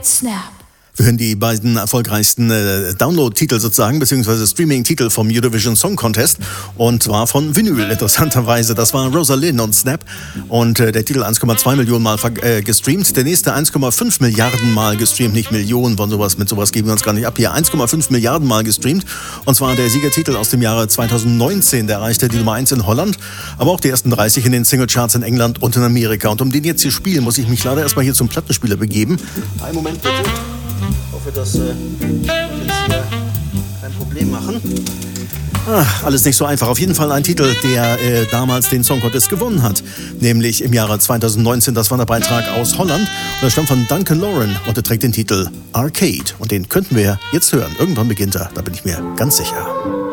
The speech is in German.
Snap. Wir hören die beiden erfolgreichsten Download-Titel sozusagen, beziehungsweise Streaming-Titel vom Eurovision Song Contest. Und zwar von Vinyl, interessanterweise. Das war Rosalind und Snap. Und der Titel 1,2 Millionen Mal gestreamt. Der nächste 1,5 Milliarden Mal gestreamt. Nicht Millionen, mit sowas geben wir uns gar nicht ab. Hier 1,5 Milliarden Mal gestreamt. Und zwar der Siegertitel aus dem Jahre 2019. Der erreichte die Nummer 1 in Holland, aber auch die ersten 30 in den Singlecharts in England und in Amerika. Und um den jetzt hier spielen, muss ich mich leider erstmal hier zum Plattenspieler begeben. Einen Moment bitte. Ich hoffe, das wird jetzt hier kein Problem machen. Alles nicht so einfach. Auf jeden Fall ein Titel, der damals den Song Contest gewonnen hat. Nämlich im Jahre 2019. Das war der Beitrag aus Holland. Und er stammt von Duncan Lauren und er trägt den Titel Arcade. Und den könnten wir jetzt hören. Irgendwann beginnt er, da bin ich mir ganz sicher.